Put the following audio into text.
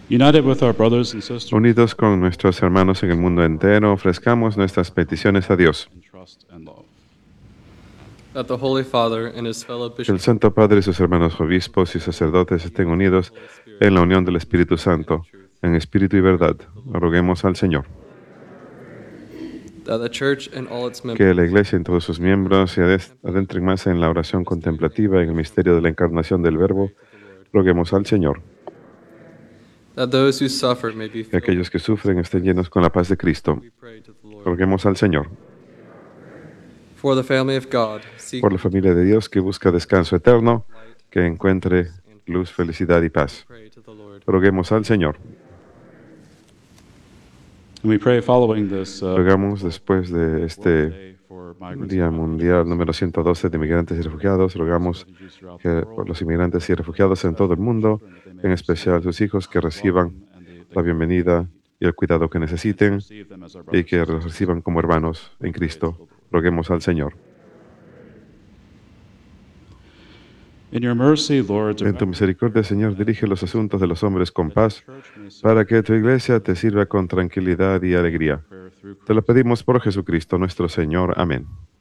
United with our brothers and sisters Unidos con nuestros hermanos en el mundo entero, ofrezcamos nuestras peticiones a Dios. in trust and love. That the Holy Father and his fellow Que el bishops Santo Padre y sus hermanos obispos y sacerdotes estén unidos en la unión del Espíritu Santo, en espíritu y verdad. Roguemos al Señor. that the Church and all its members Que la Iglesia y todos sus miembros se adentren más en la oración contemplativa, en el misterio de la encarnación del Verbo. Roguemos al Señor. that those who suffer may be Que filled. aquellos que sufren estén llenos con la paz de Cristo. We pray to the Lord. Roguemos al Señor. For the family of God, seek Por la familia de Dios que busca descanso eterno, que encuentre luz, felicidad y paz. pray to the Lord. Roguemos al Señor. And we pray following this Rogamos después de World este Day for Migrants Día and Mundial número 112 de Migrantes y Refugiados, rogamos que por los inmigrantes y refugiados en todo el mundo, en especial sus hijos, que reciban la bienvenida y el cuidado que necesiten receive them as our y brothers que and los reciban como hermanos en Cristo. Roguemos al Señor. In your mercy, Lord, En tu misericordia, Señor, dirige los asuntos de los hombres con paz, para que tu iglesia te sirva con tranquilidad y alegría. Te lo pedimos por Jesucristo nuestro Señor. Amén.